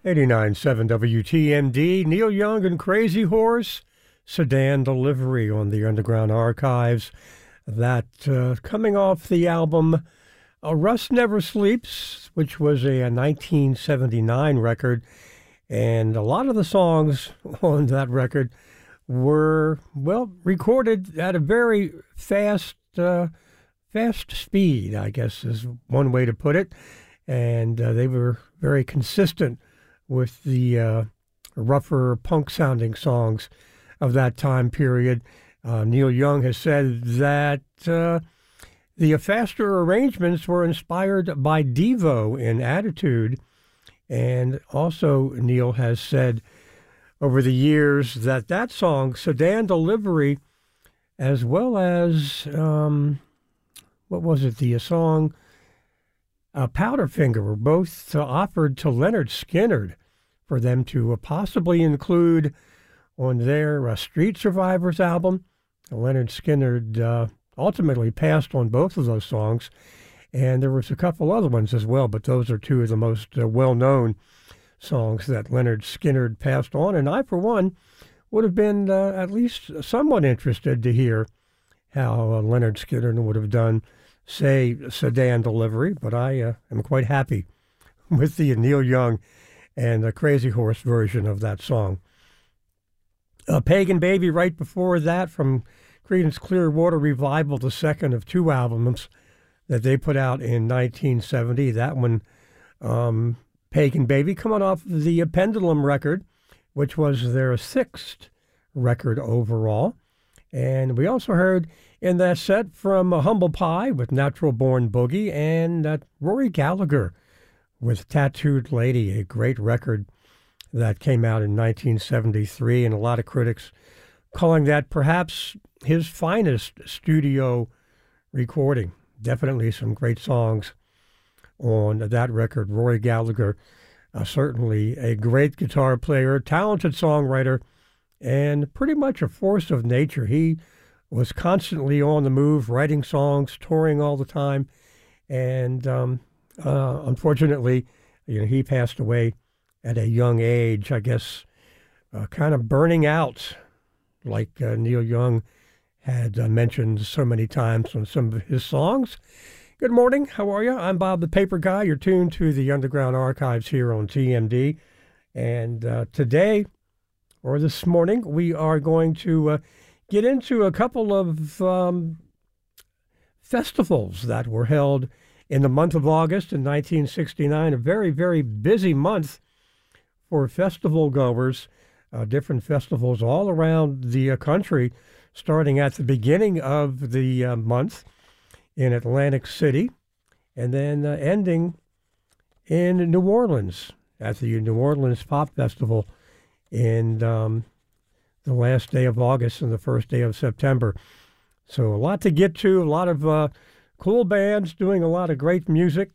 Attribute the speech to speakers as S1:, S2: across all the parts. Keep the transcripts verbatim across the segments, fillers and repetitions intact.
S1: eighty-nine point seven W T M D, Neil Young and Crazy Horse, Sedan Delivery on the Underground Archives. That uh, coming off the album uh, Rust Never Sleeps, which was a, a nineteen seventy-nine record. And a lot of the songs on that record were, well, recorded at a very fast, uh, fast speed, I guess is one way to put it. And uh, they were very consistent with the uh, rougher punk-sounding songs of that time period. Uh, Neil Young has said that uh, the faster arrangements were inspired by Devo in attitude. And also Neil has said over the years that that song, Sedan Delivery, as well as, um, what was it, the song uh, Powderfinger, were both uh, offered to Lynyrd Skynyrd for them to uh, possibly include on their uh, Street Survivors album. Lynyrd Skynyrd uh, ultimately passed on both of those songs, and there was a couple other ones as well, but those are two of the most uh, well-known songs that Lynyrd Skynyrd passed on, and I, for one, would have been uh, at least somewhat interested to hear how uh, Lynyrd Skynyrd would have done, say, Sedan Delivery, but I uh, am quite happy with the Neil Young and the Crazy Horse version of that song. Uh, Pagan Baby right before that from Creedence Clearwater Revival, the second of two albums that they put out in nineteen seventy. That one, um, Pagan Baby, coming off the Pendulum record, which was their sixth record overall. And we also heard in that set from uh, Humble Pie with Natural Born Boogie, and uh, Rory Gallagher with Tattooed Lady, a great record that came out in nineteen seventy-three, and a lot of critics calling that perhaps his finest studio recording. Definitely some great songs on that record. Rory Gallagher, uh, certainly a great guitar player, talented songwriter, and pretty much a force of nature. He was constantly on the move, writing songs, touring all the time, and um, uh, unfortunately, you know, he passed away at a young age, I guess, uh, kind of burning out, like uh, Neil Young had uh, mentioned so many times on some of his songs. Good morning, how are you? I'm Bob the Paper Guy. You're tuned to the Underground Archives here on T M D. And uh, today, or this morning, we are going to uh, get into a couple of um, festivals that were held in the month of August in nineteen sixty-nine, a very, very busy month for festival goers, uh, different festivals all around the uh, country, starting at the beginning of the uh, month in Atlantic City, and then uh, ending in New Orleans at the New Orleans Pop Festival in um, the last day of August and the first day of September. So a lot to get to, a lot of uh, cool bands doing a lot of great music.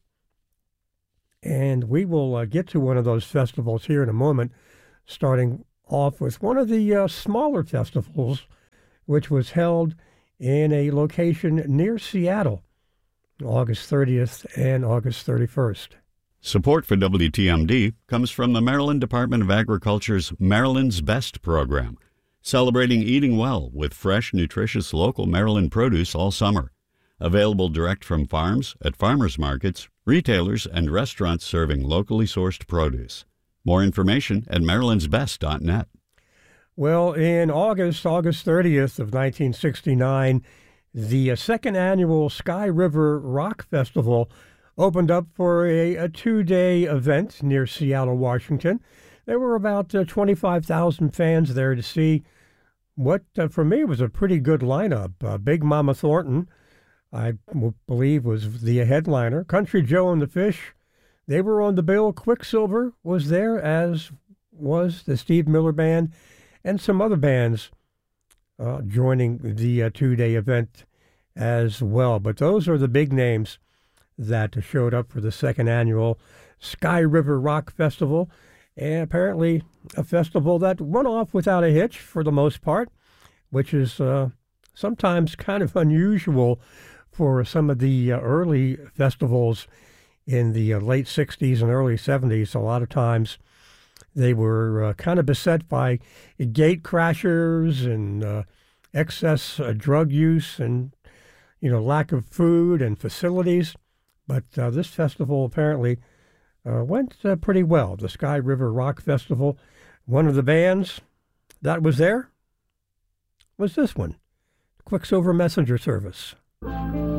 S1: And we will uh, get to one of those festivals here in a moment, starting off with one of the uh, smaller festivals, which was held in a location near Seattle, August thirtieth and August thirty-first.
S2: Support for W T M D comes from the Maryland Department of Agriculture's Maryland's Best program, celebrating eating well with fresh, nutritious local Maryland produce all summer. Available direct from farms, at farmers markets, retailers, and restaurants serving locally sourced produce. More information at marylands best dot net.
S1: Well, in August, August thirtieth of nineteen sixty-nine, the second annual Sky River Rock Festival opened up for a, a two-day event near Seattle, Washington. There were about uh, twenty-five thousand fans there to see what, uh, for me, was a pretty good lineup. Uh, Big Mama Thornton, I believe, was the headliner. Country Joe and the Fish, they were on the bill. Quicksilver was there, as was the Steve Miller Band, and some other bands uh, joining the uh, two-day event as well. But those are the big names that showed up for the second annual Sky River Rock Festival. And apparently a festival that went off without a hitch for the most part, which is uh, sometimes kind of unusual for some of the uh, early festivals in the uh, late sixties and early seventies. A lot of times They were uh, kind of beset by gate crashers and uh, excess uh, drug use and, you know, lack of food and facilities. But uh, this festival apparently uh, went uh, pretty well. The Sky River Rock Festival. One of the bands that was there was this one, Quicksilver Messenger Service.